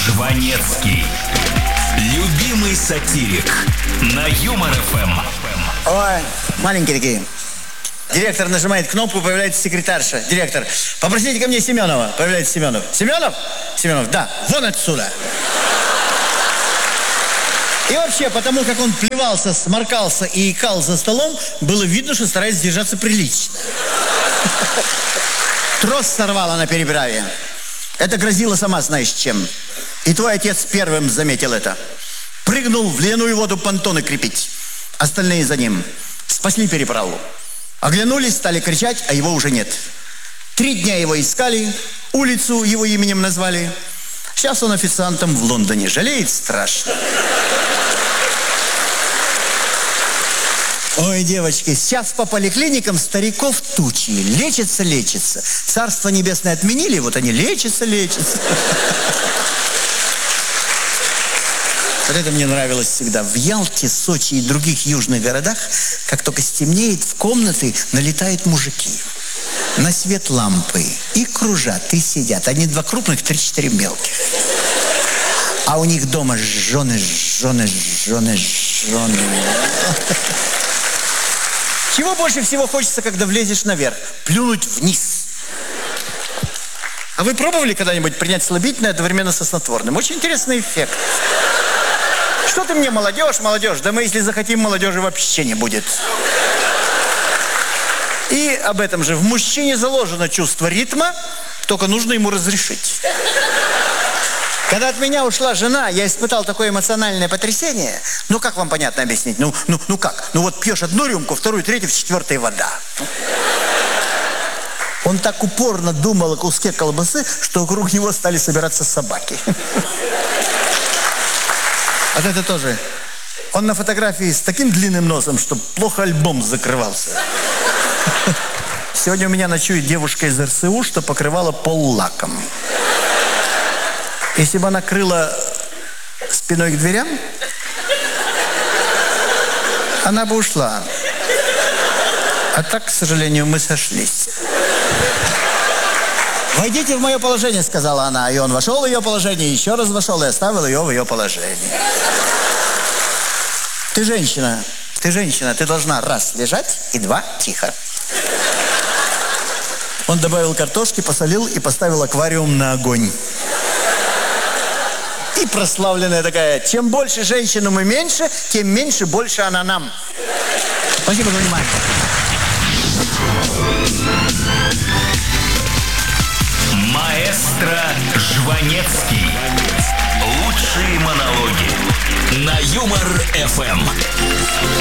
Жванецкий. Любимый сатирик. На Юмор ФМ. Ой, маленькие такие. Директор нажимает кнопку, появляется секретарша. Директор, попросите ко мне Семенова. Появляется Семенов. Семенов? Семенов, да, вон отсюда. И вообще, потому как он плевался, сморкался и икал за столом, было видно, что старается держаться прилично. Трос сорвала на переправе. Это грозило сама знаешь чем. И твой отец первым заметил это. Прыгнул в ледяную воду понтоны крепить. Остальные за ним. Спасли переправу. Оглянулись, стали кричать, а его уже нет. 3 дня его искали, улицу его именем назвали. Сейчас он официантом в Лондоне. Жалеет страшно. Ой, девочки, сейчас по поликлиникам стариков тучи. Лечится. Царство небесное отменили, вот они лечатся. Вот это мне нравилось всегда. В Ялте, Сочи и других южных городах, как только стемнеет, в комнаты налетают мужики. На свет лампы. И кружат, и сидят. Одни 2 крупных, 3-4 мелких. А у них дома жены. Чего больше всего хочется, когда влезешь наверх? Плюнуть вниз. А вы пробовали когда-нибудь принять слабительное одновременно со снотворным? Очень интересный эффект. Что ты мне, молодежь? Да мы, если захотим, молодежи вообще не будет. И об этом же. В мужчине заложено чувство ритма, только нужно ему разрешить. Когда от меня ушла жена, я испытал такое эмоциональное потрясение. Ну, как вам понятно объяснить? Ну как? Ну, вот пьешь 1 рюмку, 2-ю, 3-ю, 4-ю вода. Он так упорно думал о куске колбасы, что вокруг него стали собираться собаки. Вот это тоже. Он на фотографии с таким длинным носом, что плохо альбом закрывался. Сегодня у меня ночует девушка из РСУ, что покрывала пол лаком. Если бы она крыла спиной к дверям, она бы ушла. А так, к сожалению, мы сошлись. «Войдите в мое положение», — сказала она. И он вошел в ее положение, еще раз вошел и оставил ее в ее положении. Ты женщина, ты должна 1 лежать и 2 тихо. Он добавил картошки, посолил и поставил аквариум на огонь. И прославленная такая: чем больше женщину мы меньше, тем меньше больше она нам. Спасибо за внимание. Маэстро Жванецкий. Лучшие монологи. На Юмор ФМ.